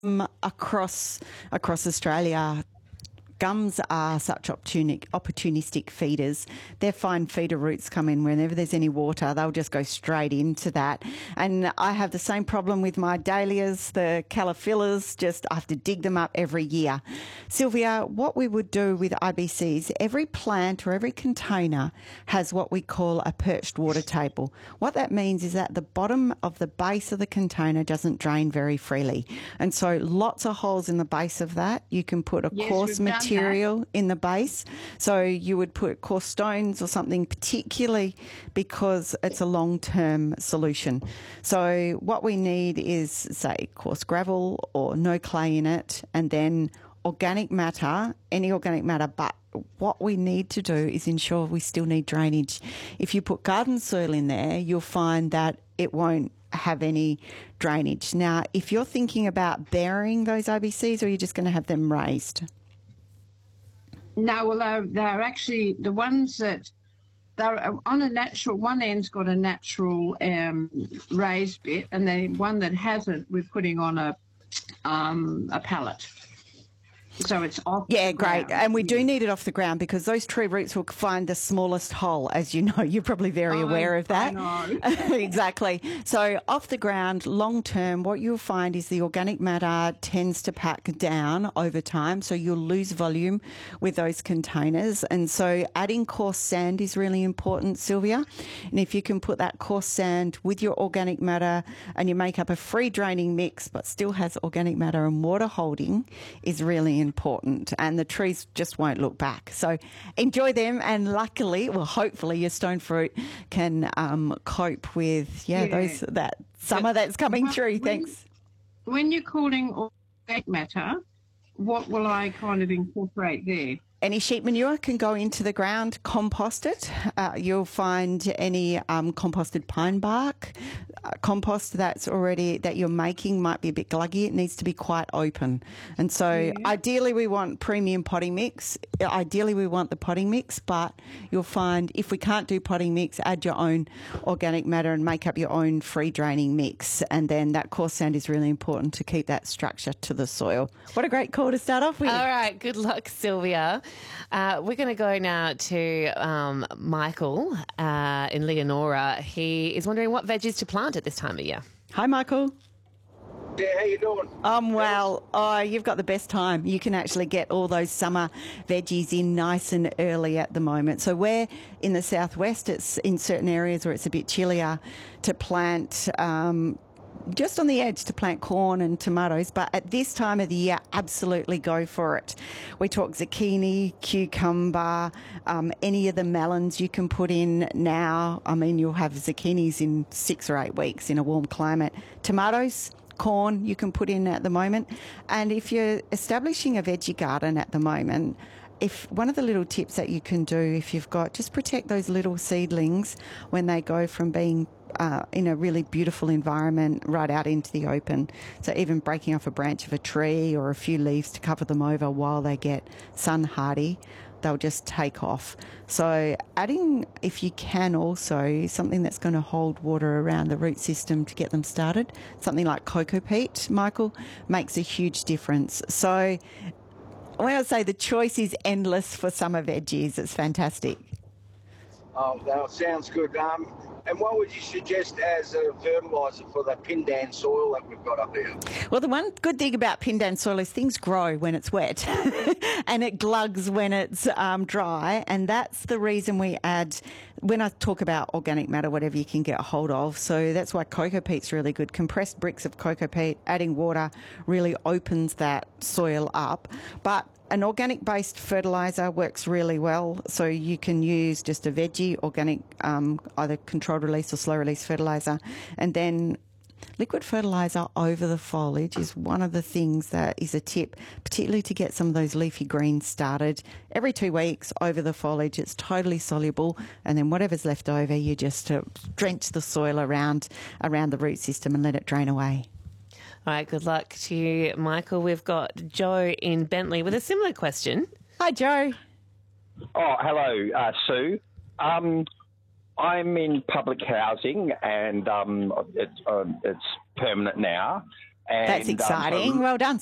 across Australia, gums are such opportunistic feeders. Their fine feeder roots come in whenever there's any water. They'll just go straight into that. And I have the same problem with my dahlias, the calophyllus. Just I have to dig them up every year. Sylvia, what we would do with IBCs, every plant or every container has what we call a perched water table. What that means is that the bottom of the base of the container doesn't drain very freely. And so lots of holes in the base of that. You can put a coarse material in the base. So you would put coarse stones or something, particularly because it's a long-term solution. So what we need is, say, coarse gravel or no clay in it, and then organic matter, any organic matter, but what we need to do is ensure we still need drainage. If you put garden soil in there, you'll find that it won't have any drainage. Now, if you're thinking about burying those IBCs, or you're just going to have them raised? No, well, they're actually the ones that they're on a natural. One end's got a natural raised bit, and the one that hasn't, we're putting on a pallet. So it's off. Yeah, great. And we do need it off the ground because those tree roots will find the smallest hole, as you know. You're probably very aware of that. I know. Exactly. So off the ground, long term, what you'll find is the organic matter tends to pack down over time. So you'll lose volume with those containers. And so adding coarse sand is really important, Sylvia. And if you can put that coarse sand with your organic matter and you make up a free draining mix but still has organic matter and water holding, is really important, and the trees just won't look back. So enjoy them, and luckily, well, hopefully your stone fruit can cope with that summer that's coming through. Thanks. When you're calling organic matter, what will I kind of incorporate there? Any sheep manure can go into the ground, compost it. You'll find any composted pine bark. Compost that you're making might be a bit gluggy. It needs to be quite open. And so ideally we want premium potting mix. Ideally we want the potting mix, but you'll find if we can't do potting mix, add your own organic matter and make up your own free draining mix. And then that coarse sand is really important to keep that structure to the soil. What a great call to start off with. All right. Good luck, Sylvia. We're going to go now to Michael in Leonora. He is wondering what veggies to plant at this time of year. Hi, Michael. Yeah, how you doing? Well. Oh, you've got the best time. You can actually get all those summer veggies in nice and early at the moment. So we're in the southwest. It's in certain areas where it's a bit chillier to plant just on the edge to plant corn and tomatoes, but at this time of the year, absolutely go for it. We talk zucchini, cucumber, any of the melons you can put in now. I mean, you'll have zucchinis in 6 or 8 weeks in a warm climate. Tomatoes, corn you can put in at the moment. And if you're establishing a veggie garden at the moment, if one of the little tips that you can do, if you've got, just protect those little seedlings when they go from being in a really beautiful environment right out into the open. So even breaking off a branch of a tree or a few leaves to cover them over while they get sun hardy, they'll just take off. So adding, if you can, also something that's going to hold water around the root system to get them started, something like cocoa peat, Michael, makes a huge difference. So when I say the choice is endless for summer veggies, it's fantastic. Oh, that sounds good. And what would you suggest as a fertiliser for the Pindan soil that we've got up here? Well, the one good thing about Pindan soil is things grow when it's wet and it glugs when it's dry. And that's the reason we add, when I talk about organic matter, whatever you can get a hold of. So that's why cocoa peat's really good. Compressed bricks of cocoa peat, adding water really opens that soil up. But an organic-based fertiliser works really well, so you can use just a veggie, organic, either controlled release or slow release fertiliser, and then liquid fertiliser over the foliage is one of the things that is a tip, particularly to get some of those leafy greens started. Every 2 weeks over the foliage, it's totally soluble, and then whatever's left over, you just drench the soil around the root system and let it drain away. All right, good luck to you, Michael. We've got Joe in Bentley with a similar question. Hi, Joe. Oh, hello, Sue. I'm in public housing and it's permanent now. And, That's exciting. Well done,